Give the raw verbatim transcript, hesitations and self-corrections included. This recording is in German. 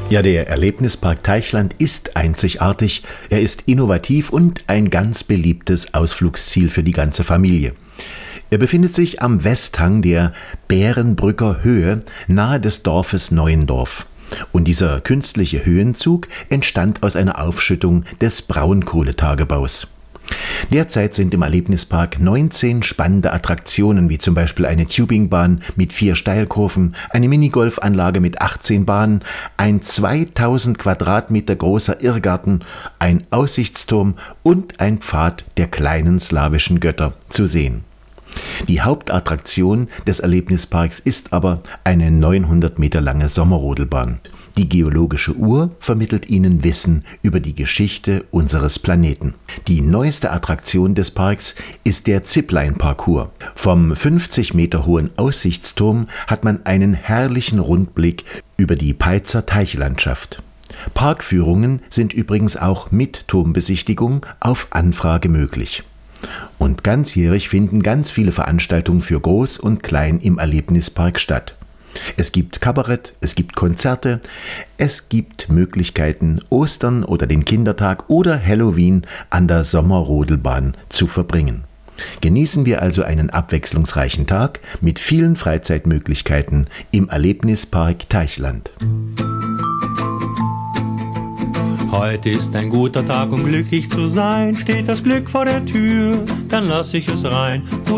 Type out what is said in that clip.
Ja, der Erlebnispark Teichland ist einzigartig, er ist innovativ und ein ganz beliebtes Ausflugsziel für die ganze Familie. Er befindet sich am Westhang der Bärenbrücker Höhe nahe des Dorfes Neuendorf. Und dieser künstliche Höhenzug entstand aus einer Aufschüttung des Braunkohletagebaus. Derzeit sind im Erlebnispark neunzehn spannende Attraktionen, wie zum Beispiel eine Tubingbahn mit vier Steilkurven, eine Minigolfanlage mit achtzehn Bahnen, ein zweitausend Quadratmeter großer Irrgarten, ein Aussichtsturm und ein Pfad der kleinen slawischen Götter zu sehen. Die Hauptattraktion des Erlebnisparks ist aber eine neunhundert Meter lange Sommerrodelbahn. Die geologische Uhr vermittelt Ihnen Wissen über die Geschichte unseres Planeten. Die neueste Attraktion des Parks ist der Zipline-Parcours. Vom fünfzig Meter hohen Aussichtsturm hat man einen herrlichen Rundblick über die Peitzer Teichlandschaft. Parkführungen sind übrigens auch mit Turmbesichtigung auf Anfrage möglich. Und ganzjährig finden ganz viele Veranstaltungen für Groß und Klein im Erlebnispark statt. Es gibt Kabarett, es gibt Konzerte, es gibt Möglichkeiten, Ostern oder den Kindertag oder Halloween an der Sommerrodelbahn zu verbringen. Genießen wir also einen abwechslungsreichen Tag mit vielen Freizeitmöglichkeiten im Erlebnispark Teichland. Heute ist ein guter Tag, um glücklich zu sein. Steht das Glück vor der Tür, dann lass ich es rein.